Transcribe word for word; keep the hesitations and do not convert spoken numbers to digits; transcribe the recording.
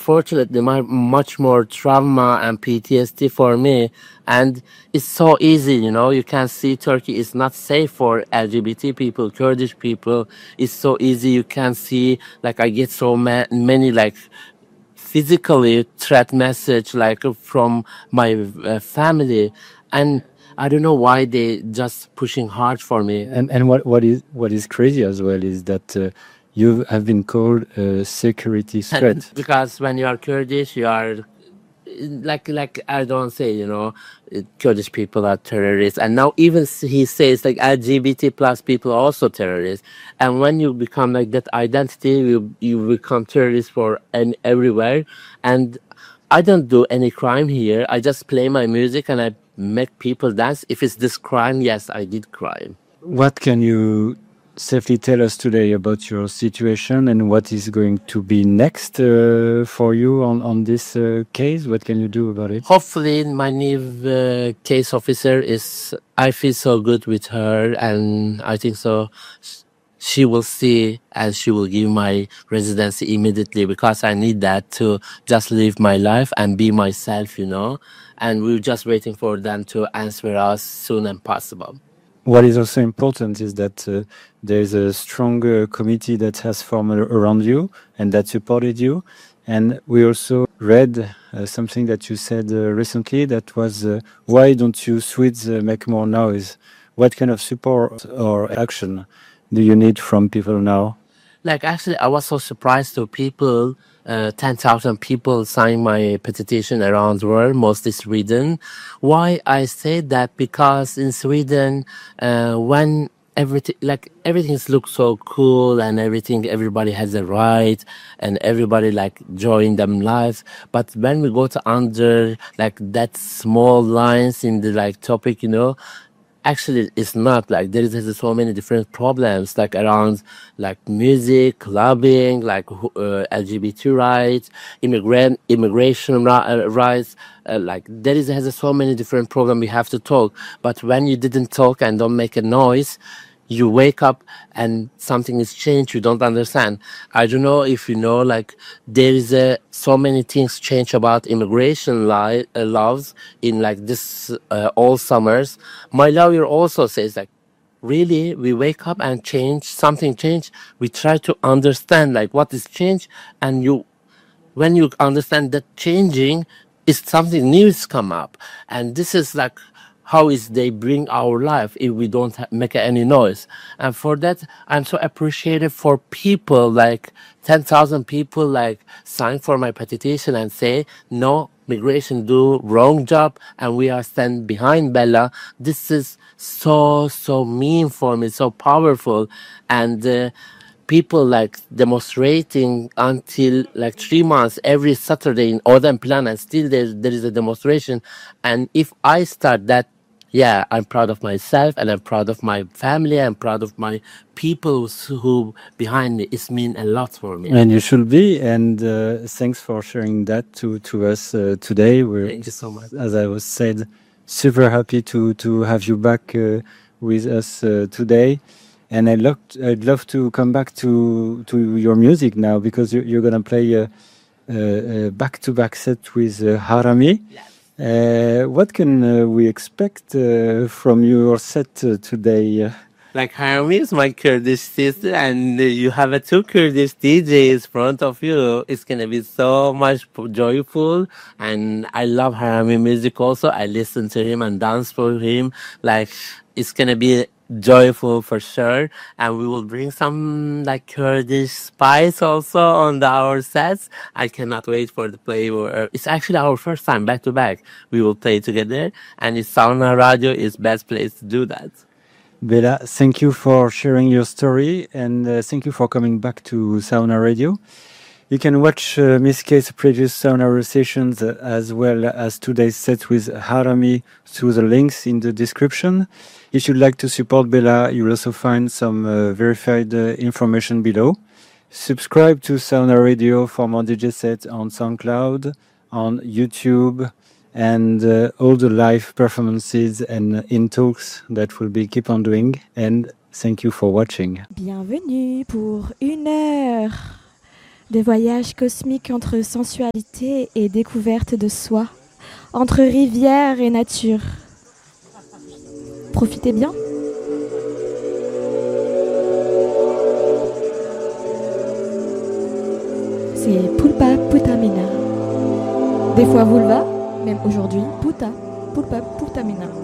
unfortunately my, much more trauma and P T S D for me. And it's so easy, you know. You can see Turkey is not safe for L G B T people, Kurdish people. It's so easy. You can see, like, I get so ma- many, like, physically threat message, like, from my uh, family. And I don't know why they just pushing hard for me. And and what what is what is crazy as well is that uh, you have been called a security threat. Because when you are Kurdish, you are like like Erdogan say, you know, uh, Kurdish people are terrorists, and now even s- he says like L G B T plus people are also terrorists. And when you become like that identity, you you become terrorist for and everywhere. And I don't do any crime here. I just play my music and I make people dance. If it's this crime, yes, I did crime. What can you safely tell us today about your situation and what is going to be next uh, for you on, on this uh, case? What can you do about it? Hopefully, my new uh, case officer is. I feel so good with her, and I think so. sh- She will see and she will give my residency immediately because I need that to just live my life and be myself, you know. And we're just waiting for them to answer us soon as possible. What is also important is that uh, there's a strong uh, committee that has formed around you and that supported you. And we also read uh, something that you said uh, recently that was, uh, why don't you Swedes uh, make more noise? What kind of support or action do you need from people now? Like, actually, I was so surprised to people. Uh, ten thousand people signed my petition around the world, mostly Sweden. Why I say that? Because in Sweden, uh, when everything, like, everything looks so cool and everything, everybody has a right and everybody like join them lives. But when we go to under like that small lines in the like topic, you know, actually it's not like there is there's so many different problems like around like music, clubbing, like who- uh, L G B T rights, immigrant immigration ri- uh, rights. Uh, like there is has so many different problems we have to talk. But when you didn't talk and don't make a noise, you wake up and something is changed, you don't understand. I don't know if you know, like, there is a so many things change about immigration li- uh, laws in like this uh, all summers. My lawyer also says like, really, we wake up and change something change, we try to understand like what is change. And you, when you understand that changing is something new is come up. And this is like how is they bring our life if we don't ha- make any noise. And for that, I'm so appreciative for people like ten thousand people like sign for my petition and say no, migration do wrong job and we are stand behind Bella. This is so so mean for me, so powerful. And uh, people like demonstrating until like three months every Saturday in Odem Plan, and still there there is a demonstration. And if I start that, yeah, I'm proud of myself and I'm proud of my family. I'm proud of my people who who behind me. It's mean a lot for me. And you should be. And uh, thanks for sharing that to, to us uh, today. We're, Thank you so much. as I was said, super happy to, to have you back uh, with us uh, today. And I'd love, I'd love to come back to, to your music now because you're, you're going to play a, a, a back-to-back set with uh, Harami. Uh, what can uh, we expect uh, from your set uh, today? Like Harami is my Kurdish sister, and uh, you have a two Kurdish D Js front of you. It's gonna be so much p- joyful, and I love Harami music also. I listen to him and dance for him. Like, it's gonna be joyful for sure, and we will bring some like Kurdish spice also on the, our sets. I cannot wait for the play. uh, It's actually our first time back to back. We will play together, and it's Sauna Radio is best place to do that. Bella, thank you for sharing your story and uh, thank you for coming back to Sauna Radio. You can watch uh, Miss K's previous Sauna sessions uh, as well as today's set with Harami through the links in the description. If you'd like to support Bella, you'll also find some uh, verified uh, information below. Subscribe to Sauna Radio for more D J sets on SoundCloud, on YouTube, and uh, all the live performances and in talks that we'll be keep on doing. And thank you for watching. Bienvenue pour une heure Des voyages cosmiques entre sensualité et découverte de soi, entre rivière et nature. Profitez bien. C'est Pulpa Putamina. Des fois vulva, même aujourd'hui, puta, Pulpa Putamina.